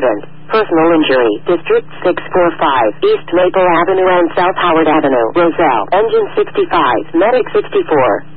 Accident. Personal injury. District 645. East Maple Avenue and South Howard Avenue. Roselle. Engine 65. Medic 64.